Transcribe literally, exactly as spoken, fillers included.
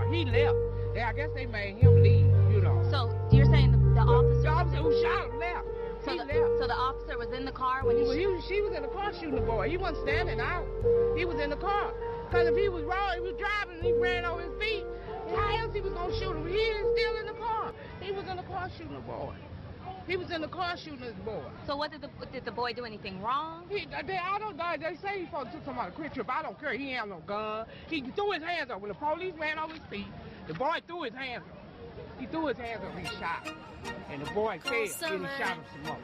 car. He left. They, I guess they made him leave, you know. So you're saying the, the officer... The officer who shot him left. So he the, left. So the officer was in the car when he... Well, he was, she was in the car shooting the boy. He wasn't standing out. He was in the car. Because if he was wrong, he was driving and he ran over his feet, how else he was going to shoot him? He is still in the car. He was in the car shooting the boy. He was in the car shooting his boy. So what did the did the boy do anything wrong? He, they, I don't know. They say he supposed to took somebody a quick trip. I don't care. He ain't have no gun. He threw his hands up. When the police ran over his feet, the boy threw his hands up. He threw his hands up. He shot. And the boy said, and he shot him some more.